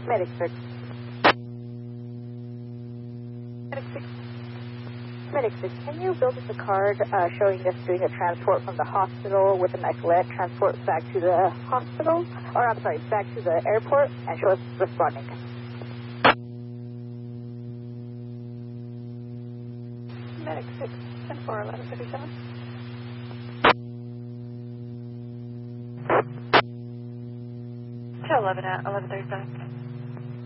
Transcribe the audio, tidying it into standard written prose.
Medic 6. Medic 6. Medic 6, can you build us a card showing us doing a transport from the hospital with a Nicolette, transport back to the hospital, or I'm sorry, back to the airport, and show us responding? Medic 6, 10-4, 1157. To 11 at 11:37.